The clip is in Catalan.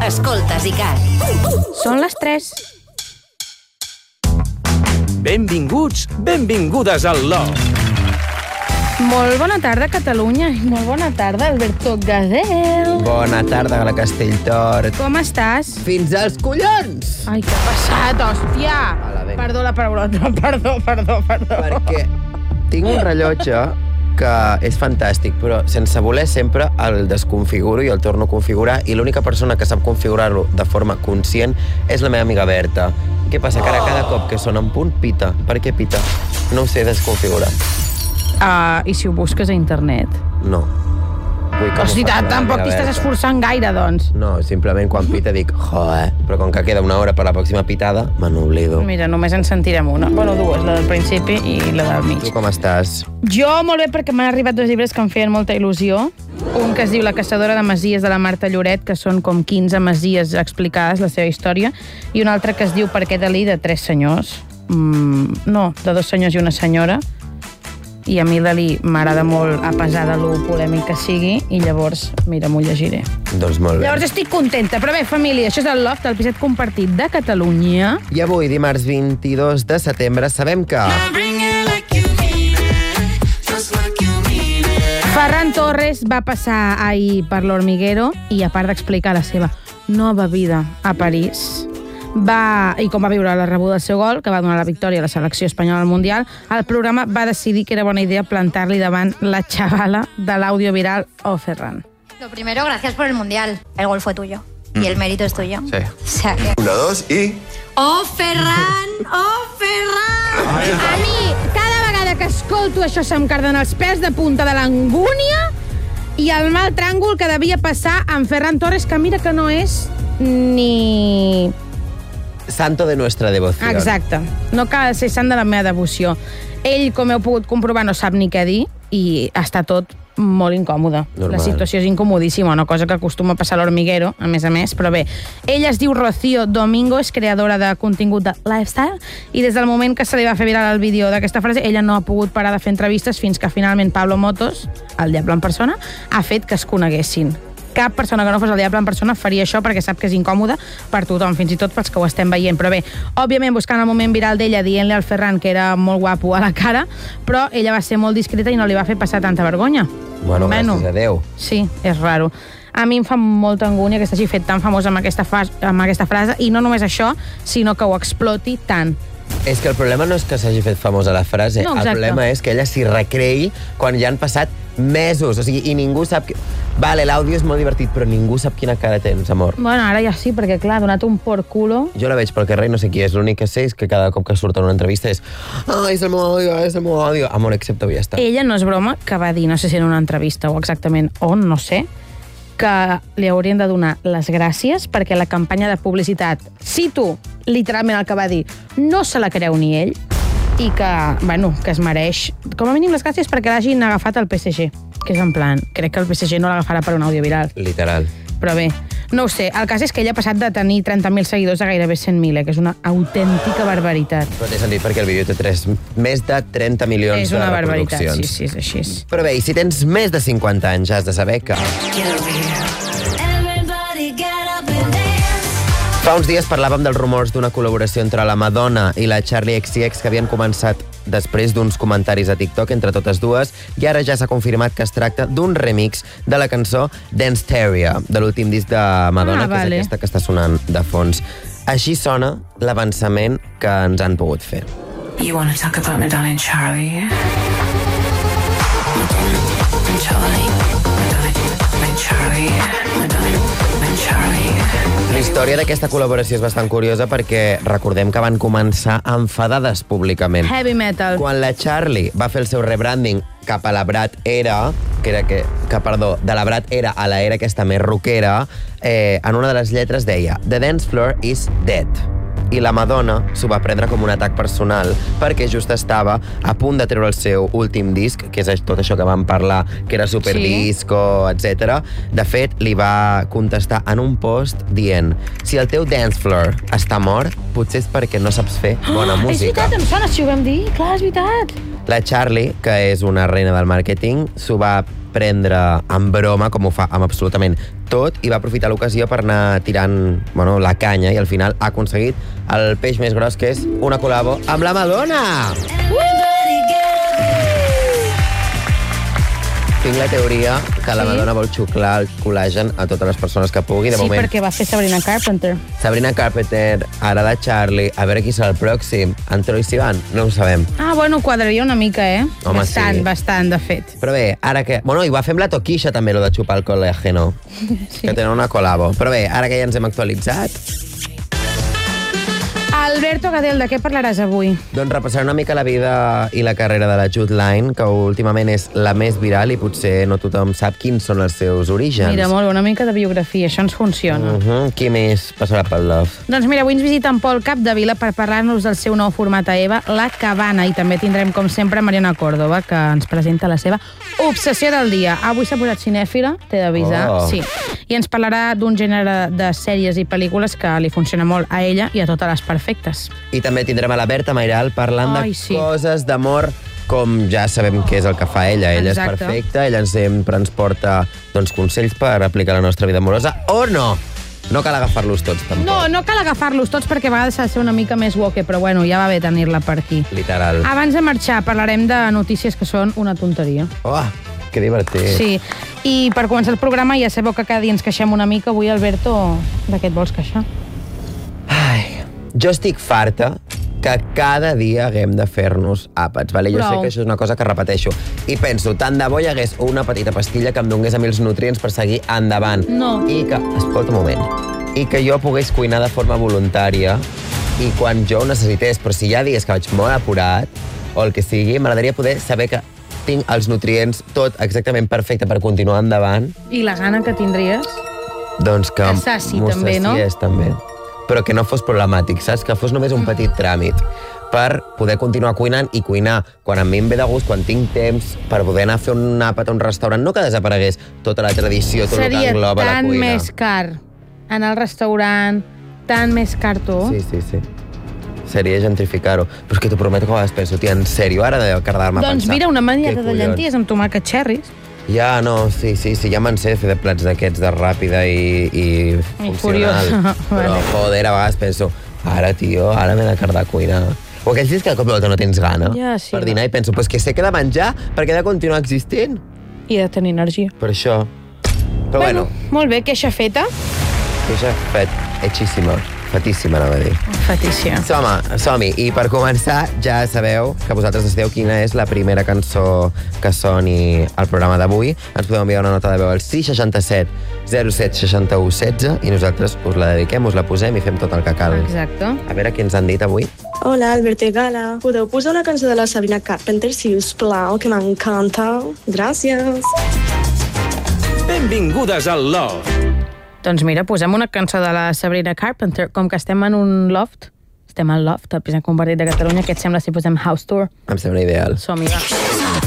Escoltes ICAT. Són les 3. Benvinguts, benvingudes al LOFT. Molt bona tarda, Catalunya. I molt bona tarda, Alberto Gadel. Bona tarda, la Castelltort. Com estàs? Fins als collons! Ai, què ha passat, hòstia! Perdó la paraulota, perdó. Perquè tinc un rellotge que és fantàstic, però sense voler sempre el desconfiguro i el torno a configurar, i l'única persona que sap configurar-lo de forma conscient és la meva amiga Berta. Què passa? Que ara cada cop que sona en punt, pita. Per què pita? No ho sé desconfigurar. I si ho busques a internet? No. Hòstia, tampoc t'hi estàs esforçant gaire, doncs. No, simplement quan pita dic, joder, però com que queda una hora per la pròxima pitada, me n'oblido. Mira, només en sentirem una. Bueno, dues, la del principi i la del mig. Tu com estàs? Jo molt bé, perquè m'han arribat 2 llibres que em feien molta il·lusió. Un que es diu La caçadora de masies, de la Marta Lloret, que són com 15 masies explicades, la seva història, i un altre que es diu Per què Dalí, de 3 senyors. No, de 2 senyors i una senyora. I a mi Dalí m'agrada molt, a pesar de lo polèmic que sigui, i llavors, mira, m'ho llegiré. Doncs molt bé. Llavors estic contenta. Però bé, família, això és el Loft, el piset compartit de Catalunya. I avui, dimarts 22 de setembre, sabem que... Ferran Torres va passar ahir per l'Hormiguero i, a part d'explicar la seva nova vida a París, i com va viure la rebuda del seu gol, que va donar la victòria a la selecció espanyola al Mundial, el programa va decidir que era bona idea plantar-li davant la xavala de l'àudio viral Oh Ferran. Lo primero, gracias por el Mundial. El gol fue tuyo. Y el mérito es tuyo. Sí. O sea que... 1, 2 i... Oh, Ferran! Oh, Ferran! A mi, cada vegada que escolto això se'm carden els pèls de punta de l'angúnia i el mal tràngol que devia passar amb Ferran Torres, que mira que no és ni... Santo de nuestra devoció. Exacte. No cal ser sant de la meva devoció. Ell, com heu pogut comprovar, no sap ni què dir i està tot molt incòmode. Normal. La situació és incomodíssima, una cosa que acostuma a passar a l'Hormiguero, a més, però bé. Ella es diu Rocío Domingo, és creadora de contingut de lifestyle, i des del moment que se li va fer viral el vídeo d'aquesta frase, ella no ha pogut parar de fer entrevistes fins que finalment Pablo Motos, el diable en persona, ha fet que es coneguessin. Cap persona que no fos el diable en persona faria això perquè sap que és incòmode per tothom, fins i tot pels que ho estem veient. Però bé, òbviament buscant el moment viral d'ella dient-li al Ferran que era molt guapo a la cara, però ella va ser molt discreta i no li va fer passar tanta vergonya. Bueno, gràcies a Déu. Sí, és raro. A mi em fa molta angúnia que s'hagi fet tan famós amb aquesta frase, i no només això, sinó que ho exploti tant. És que el problema no és que s'hagi fet famosa la frase, No, el problema és que ella s'hi recreï quan ja han passat mesos, o sigui, i ningú sap... Vale, l'àudio és molt divertit, però ningú sap quina cara tens, amor. Bueno, ara ja sí, perquè clar, ha donat un por culo. Jo la veig pel carrer i no sé qui és, l'únic que sé és que cada cop que surt en una entrevista és és el meu àudio, amor, accepta-ho i ja està. Ella, no és broma, que va dir, no sé si en una entrevista o exactament on, no sé, que li haurien de donar les gràcies perquè la campanya de publicitat, cito literalment el que va dir, no se la creu ni ell, i que, bueno, que es mereix, com a mínim les gràcies perquè l'hagin agafat al PSG, que és en plan, crec que el PSG no l'agafarà per un àudio viral. Literal. Però bé, no ho sé, el cas és que ella ha passat de tenir 30.000 seguidors a gairebé 100.000, que és una autèntica barbaritat. Però té sentit perquè el vídeo té més de 30 milions És una de barbaritat, reproduccions. sí, és així. Però bé, i si tens més de 50 anys has de saber que... Fa uns dies parlàvem dels rumors d'una col·laboració entre la Madonna i la Charli XCX que havien començat després d'uns comentaris a TikTok entre totes dues, i ara ja s'ha confirmat que es tracta d'un remix de la cançó Danceteria, de l'últim disc de Madonna, que és aquesta que està sonant de fons. Així sona l'avançament que ens han pogut fer. You want to talk about my darling Charlie? My darling Charlie. La història d'aquesta col·laboració és bastant curiosa perquè recordem que van començar enfadades públicament. Heavy metal. Quan la Charli va fer el seu rebranding cap a la Brat Era, de la Brat Era a la era aquesta més rockera, en una de les lletres deia The dance floor is dead. I la Madonna s'ho va prendre com un atac personal perquè just estava a punt de treure el seu últim disc, que és tot això que vam parlar, que era superdisco, etc. De fet, li va contestar en un post dient si el teu dance floor està mort, potser és perquè no saps fer bona música. És veritat, em sona, si ho vam dir. Clar, és veritat. La Charli, que és una reina del màrqueting, s'ho va prendre en broma, com ho fa amb absolutament tot, i va aprofitar l'ocasió per anar tirant la canya, i al final ha aconseguit el peix més gros, que és una col·labo amb la Madonna! Tinc la teoria que la Madonna vol xuclar el col·lagen a totes les persones que pugui. De moment, perquè va fer Sabrina Carpenter. Sabrina Carpenter, ara la Charlie, a veure qui serà el pròxim. En Troye Sivan? No ho sabem. Quadraria una mica, Home, bastant, de fet. Però bé, ara que... i va fer amb la Toquisha també, lo de xupar el col·làgeno. Sí. Que tenen una col·labo. Però bé, ara que ja ens hem actualitzat... Alberto Gadel, de què parlaràs avui? Doncs repassaré una mica la vida i la carrera de la Jude Line, que últimament és la més viral i potser no tothom sap quins són els seus orígens. Mira, molt, una mica de biografia, això ens funciona. Qui més passarà pel Love? Doncs mira, avui ens visita en Pol Capdevila per parlar-nos del seu nou format a EVA, La Cabana, i també tindrem, com sempre, Mariana Córdoba, que ens presenta la seva obsessió del dia. Avui s'ha posat cinèfila, t'he d'avisar. Sí. I ens parlarà d'un gènere de sèries i pel·lícules que li funciona molt a ella i a totes les perfectes. I també tindrem a la Berta Mairal parlant de coses d'amor, com ja sabem què és el que fa ella. Ella és perfecta, ella sempre ens porta consells per aplicar a la nostra vida amorosa, o no? No cal agafar-los tots, tampoc. No cal agafar-los tots perquè a vegades s'ha de ser una mica més woke, però bueno, ja va bé tenir-la per aquí. Literal. Abans de marxar parlarem de notícies que són una tonteria. Oh, que divertit. Sí, i per començar el programa ja sabeu que cada dia ens queixem una mica. Avui, Alberto, de què et vols queixar? Jo estic farta que cada dia haguem de fer-nos àpats, vale? Jo sé que això és una cosa que repeteixo. I penso, tant de bo hi hagués una petita pastilla que em donés a mi els nutrients per seguir endavant. No. I que, escolta un moment, i que jo pogués cuinar de forma voluntària i quan jo ho necessités, però si hi ha dies que vaig molt apurat, o el que sigui, m'agradaria poder saber que tinc els nutrients tot exactament perfecte per continuar endavant. I la gana que tindries? Doncs que m'ho sacies també. Però que no fos problemàtic, saps? Que fos només un petit tràmit per poder continuar cuinant i cuinar quan a mi em ve de gust, quan tinc temps, per poder anar a fer un àpat a un restaurant. No que desaparegués tota la tradició, tot el que engloba la cuina. Seria tan més car anar al restaurant, tan més car tot. Sí. Seria gentrificar-ho. Però és que t'ho prometo que a vegades penso, tia, en sèrio, ara de quedar-me a pensar. Doncs mira, una maniata de llenties amb tomàquet cherries. Ja, no, sí, ja me'n sé de fer de plats d'aquests de ràpida i funcional. Però, joder, a vegades penso, ara, tio, ara m'he de quedar a cuinar. O aquells dies que de cop i volta no tens gana per dinar i penso, pues que sé que he de menjar perquè he de continuar existint. I de tenir energia. Per això. Però bueno. Molt bé, queixa feta. Queixa fetxíssima. Fatíssima, anava a dir. Fatíssima. Som-hi. I per començar, ja sabeu que vosaltres decideu quina és la primera cançó que soni al programa d'avui. Ens podeu enviar una nota de veu al 667 07 61 16 i nosaltres us la dediquem, us la posem i fem tot el que cal. Exacte. A veure què ens han dit avui. Hola, Albert i Gala. Podeu posar una cançó de la Sabrina Carpenter, si us plau, que m'encanta. Gràcies. Benvingudes al Love. Doncs mira, posem una cançó de la Sabrina Carpenter. Com que estem en un loft, estem al loft, al pis convertit de Catalunya, què et sembla si posem House Tour? Em sembla ideal. Som-hi, va.